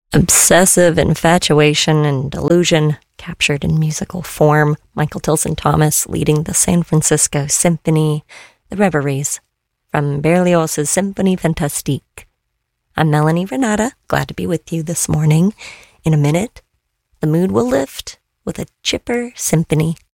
Obsessive infatuation and delusion captured in musical form. Michael Tilson Thomas leading the San Francisco Symphony, the Reveries, from Berlioz's Symphonie Fantastique. I'm Melanie Renata, glad to be with you this morning. In a minute, the mood will lift with a chipper symphony